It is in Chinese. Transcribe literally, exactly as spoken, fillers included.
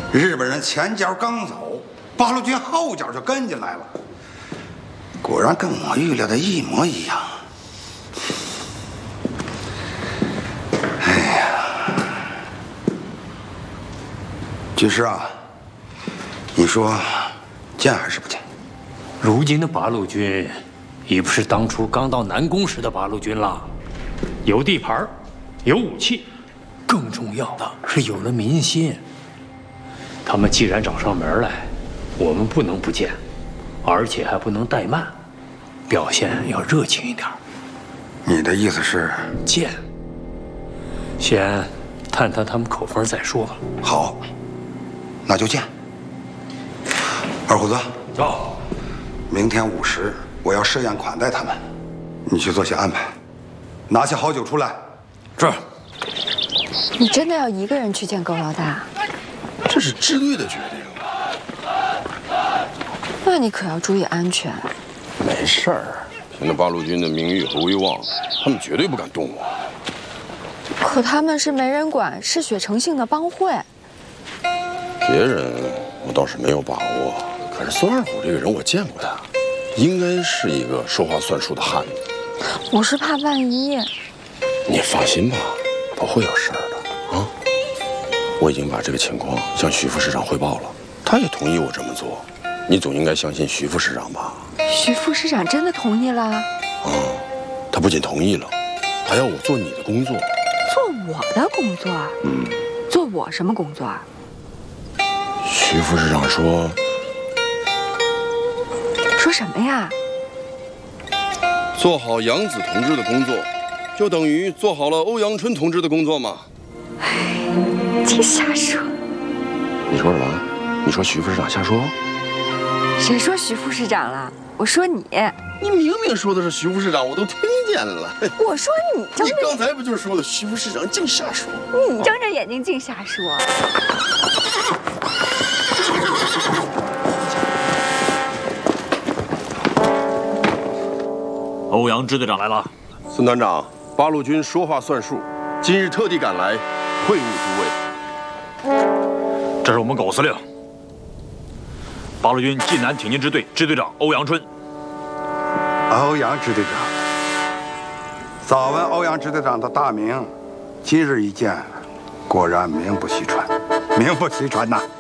日本人前脚刚走，八路军后脚就跟进来了，果然跟我预料的一模一样。哎呀，军师啊，你说见还是不见？ 如今的八路军已不是当初刚到南宫时的八路军了，有地盘，有武器，更重要的是有了民心。他们既然找上门来，我们不能不见，而且还不能怠慢，表现要热情一点。 你的意思是见？先探探他们口风再说吧。 好，那就见。二虎子， 走。 明天午时我要设宴款待他们，你去做些安排，拿些好酒出来。 是。 你真的要一个人去见高老大？ 这是支队的决定。 那你可要注意安全。 没事儿，凭着八路军的名誉和威望，他们绝对不敢动我。 可他们是没人管、嗜血成性的帮会。 别人我倒是没有把握，可是孙二虎这个人我见过他，应该是一个说话算数的汉子。 我是怕万一。 你放心吧，不会有事儿的啊！我已经把这个情况向徐副市长汇报了，他也同意我这么做。你总应该相信徐副市长吧？ 徐副市长真的同意了？ 啊，他不仅同意了，还要我做你的工作。 做我的工作？ 嗯。 做我什么工作？ 徐副市长说。 说什么呀？ 做好杨子同志的工作，就等于做好了欧阳春同志的工作嘛。 哎，净瞎说！ 你说什么？你说徐副市长瞎说？ 谁说徐副市长了？我说你。 你明明说的是徐副市长，我都听见了。 我说你睁着， 你刚才不就是说了徐副市长净瞎说？ 你睁着眼睛净瞎说。 欧阳支队长来了。 孙团长，八路军说话算数，今日特地赶来会晤诸位。 这是我们狗司令，八路军晋南挺进支队支队长欧阳春。 欧阳支队长，早闻欧阳支队长的大名，今日一见，果然名不虚传，名不虚传呐。